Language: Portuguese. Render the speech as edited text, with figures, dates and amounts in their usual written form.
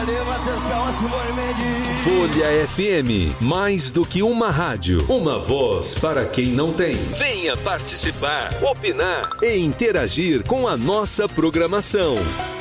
Folha FM, mais do que uma rádio, uma voz para quem não tem. Venha participar, opinar e interagir com a nossa programação.